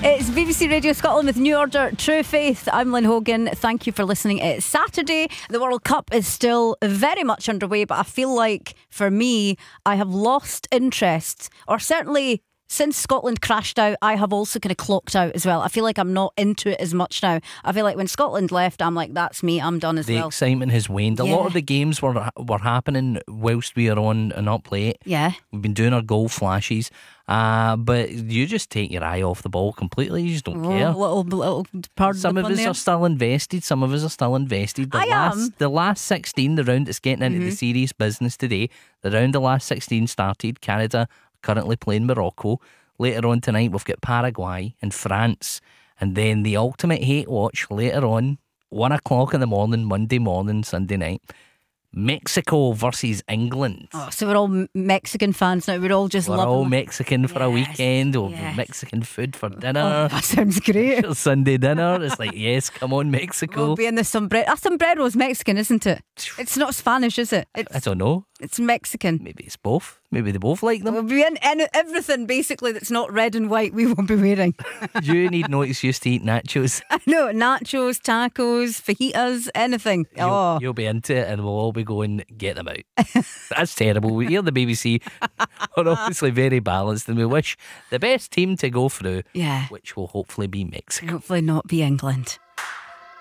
It's BBC Radio Scotland with New Order, True Faith. I'm Lynn Hogan. Thank you for listening. It's Saturday. The World Cup is still very much underway, but I feel like for me, I have lost interest, or certainly since Scotland crashed out, I have also kind of clocked out as well. I feel like I'm not into it as much now. I feel like when Scotland left, I'm like, that's me, I'm done as well. The excitement has waned. A lot of the games were happening whilst we were on and up late. Yeah. We've been doing our goal flashes. But you just take your eye off the ball completely. You just don't care. Little pardon Some the of pun us there. are still invested. Some of us are still invested. am. The last 16, the round that's getting into the serious business today, the round of last 16 started. Canada currently playing Morocco. Later on tonight we've got Paraguay and France, and then the ultimate hate watch later on, 1 o'clock in the morning, Monday morning, Sunday night, Mexico versus England. Oh, so we're all Mexican fans now. We're all just We're loving all it. Mexican for a weekend. We'll yes. have Mexican food for dinner. Oh, that sounds great. Sunday dinner. It's like, yes, come on, Mexico. We'll be in the sombrero. A sombrero is Mexican, isn't it? It's not Spanish, is it? I don't know. It's Mexican. Maybe it's both. Maybe they both like them. We'll be in everything basically that's not red and white. We won't be wearing. You need no excuse to eat nachos. I know, nachos, tacos, fajitas, anything. You'll be into it, and we'll all be going, get them out. That's terrible. We hear the BBC are obviously very balanced, and we wish the best team to go through, Yeah. which will hopefully be Mexico. Hopefully not be England.